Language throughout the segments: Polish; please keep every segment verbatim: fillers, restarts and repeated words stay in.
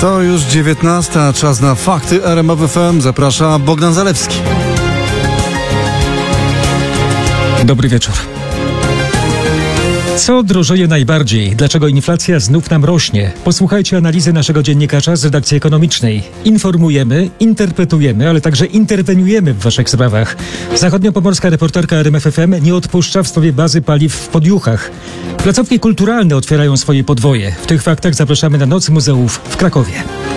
To już dziewiętnasta, czas na fakty R M F F M. Zaprasza Bogdan Zalewski. Dobry wieczór. Co drożeje najbardziej? Dlaczego inflacja znów nam rośnie? Posłuchajcie analizy naszego dziennikarza z redakcji ekonomicznej. Informujemy, interpretujemy, ale także interweniujemy w waszych sprawach. Zachodniopomorska reporterka R M F F M nie odpuszcza w sprawie bazy paliw w Podjuchach. Placówki kulturalne otwierają swoje podwoje. W tych faktach zapraszamy na Noc Muzeów w Krakowie.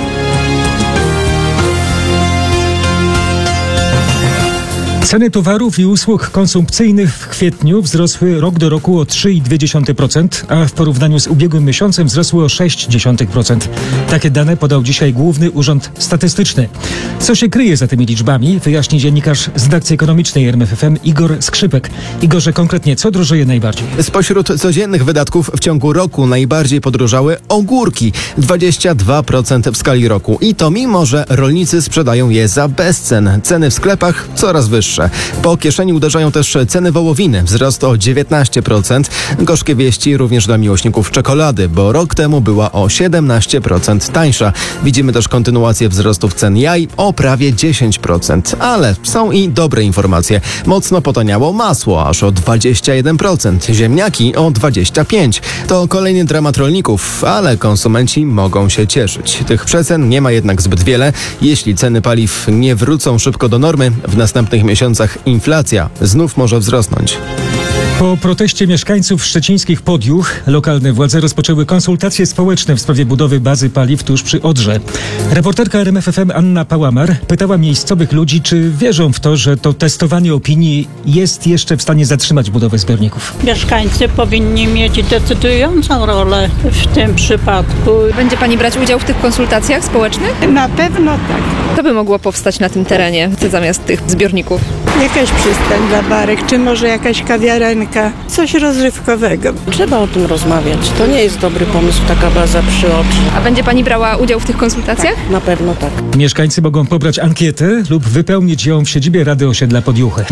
Ceny towarów i usług konsumpcyjnych w kwietniu wzrosły rok do roku o trzy przecinek dwa procent, a w porównaniu z ubiegłym miesiącem wzrosły o sześć przecinek pięć procent. Takie dane podał dzisiaj Główny Urząd Statystyczny. Co się kryje za tymi liczbami, wyjaśni dziennikarz z redakcji ekonomicznej R M F F M Igor Skrzypek. Igorze, konkretnie co drożeje najbardziej? Spośród codziennych wydatków w ciągu roku najbardziej podrożały ogórki. dwadzieścia dwa procent w skali roku. I to mimo, że rolnicy sprzedają je za bezcen. Ceny w sklepach coraz wyższe. Po kieszeni uderzają też ceny wołowiny. Wzrost o dziewiętnaście procent. Gorzkie wieści również dla miłośników czekolady, bo rok temu była o siedemnaście procent tańsza. Widzimy też kontynuację wzrostów cen jaj o prawie dziesięć procent. Ale są i dobre informacje. Mocno potaniało masło, aż o dwadzieścia jeden procent. Ziemniaki o dwadzieścia pięć procent. To kolejny dramat rolników, ale konsumenci mogą się cieszyć. Tych przecen nie ma jednak zbyt wiele. Jeśli ceny paliw nie wrócą szybko do normy, w następnych miesiącach inflacja znów może wzrosnąć. Po proteście mieszkańców szczecińskich Podjuch lokalne władze rozpoczęły konsultacje społeczne w sprawie budowy bazy paliw tuż przy Odrze. Reporterka R M F F M Anna Pałamar pytała miejscowych ludzi, czy wierzą w to, że to testowanie opinii jest jeszcze w stanie zatrzymać budowę zbiorników. Mieszkańcy powinni mieć decydującą rolę w tym przypadku. Będzie pani brać udział w tych konsultacjach społecznych? Na pewno tak. Co by mogło powstać na tym terenie zamiast tych zbiorników? Jakaś przystań dla barek, czy może jakaś kawiarenka, coś rozrywkowego. Trzeba o tym rozmawiać. To nie jest dobry pomysł, taka baza przy Odrze. A będzie pani brała udział w tych konsultacjach? Na pewno tak. Mieszkańcy mogą pobrać ankietę lub wypełnić ją w siedzibie Rady Osiedla Podjuchy.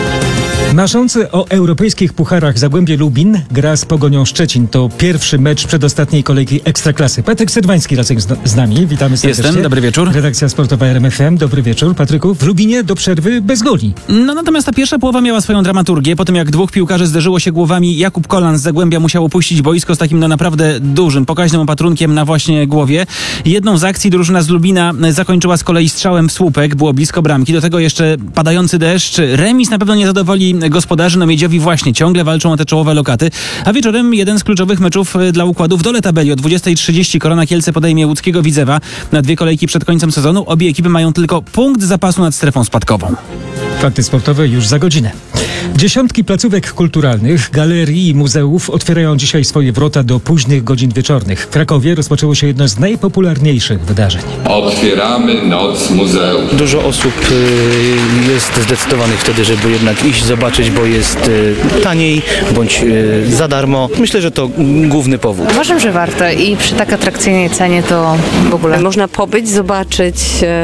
Marzący o europejskich pucharach Zagłębie Lubin gra z Pogonią Szczecin. To pierwszy mecz przedostatniej kolejki Ekstraklasy. Patryk Serwański razem z, z nami. Witamy serdecznie. Jestem, dobry wieczór. Redakcja sportowa R M F M. Dobry wieczór, Patryku. W Lubinie do przerwy bez goli. No natomiast ta pierwsza połowa miała swoją dramaturgię. Po tym jak dwóch piłkarzy zderzyło się głowami, Jakub Kolan z Zagłębia musiał opuścić boisko z takim no naprawdę dużym, pokaźnym opatrunkiem na właśnie głowie. Jedną z akcji drużyna z Lubina zakończyła z kolei strzałem w słupek. Było blisko bramki. Do tego jeszcze padający deszcz. Remis na pewno nie zadowoli gospodarzy. No Miedziowi właśnie ciągle walczą o te czołowe lokaty. A wieczorem jeden z kluczowych meczów dla układu w dole tabeli. O dwudziestej trzydzieści Korona Kielce podejmie łódzkiego Widzewa na dwie kolejki przed końcem sezonu. Obie ekipy mają tylko punkt zapasu nad strefą spadkową. Fakty sportowe już za godzinę. Dziesiątki placówek kulturalnych, galerii i muzeów otwierają dzisiaj swoje wrota do późnych godzin wieczornych. W Krakowie rozpoczęło się jedno z najpopularniejszych wydarzeń. Otwieramy Noc Muzeów. Dużo osób y, jest zdecydowanych wtedy, żeby jednak iść zobaczyć, bo jest y, taniej bądź y, za darmo. Myślę, że to główny powód. Uważam, że warto i przy tak atrakcyjnej cenie to w ogóle można pobyć, zobaczyć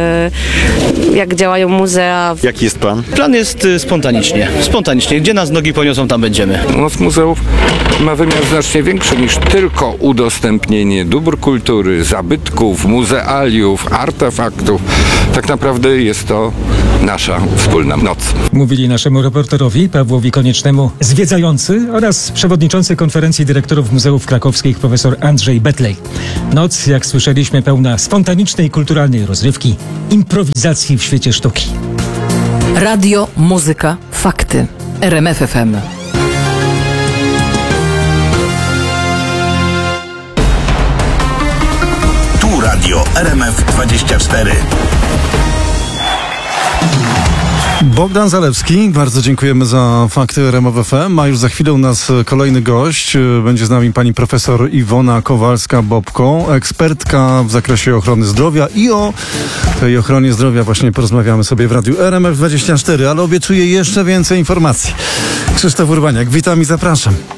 y, jak działają muzea. Jaki jest plan? Plan jest y, spontanicznie. Spontanicznie. Gdzie nas nogi poniosą, tam będziemy. Noc Muzeów ma wymiar znacznie większy niż tylko udostępnienie dóbr kultury, zabytków, muzealiów, artefaktów. Tak naprawdę jest to nasza wspólna noc. Mówili naszemu reporterowi Pawłowi Koniecznemu zwiedzający oraz przewodniczący konferencji dyrektorów muzeów krakowskich profesor Andrzej Betlej. Noc, jak słyszeliśmy, pełna spontanicznej kulturalnej rozrywki, improwizacji w świecie sztuki. Radio, muzyka, fakty. R M F F M. Tu radio R M F dwadzieścia cztery. Bogdan Zalewski, bardzo dziękujemy za fakty R M F F M. A już za chwilę u nas kolejny gość. Będzie z nami pani profesor Iwona Kowalska-Bobko, ekspertka w zakresie ochrony zdrowia, i o tej ochronie zdrowia właśnie porozmawiamy sobie w radiu R M F dwadzieścia cztery, ale obiecuję jeszcze więcej informacji. Krzysztof Urbaniak, witam i zapraszam.